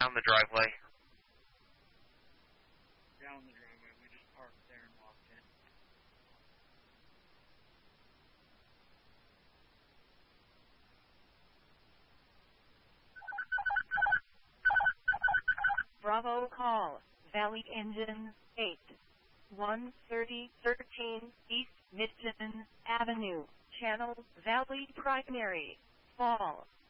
Down the driveway. Down the driveway. We just parked there and walked in. Bravo call, Valley Engine 8. 13013 East Midland Avenue, Channel Valley Primary, Fall.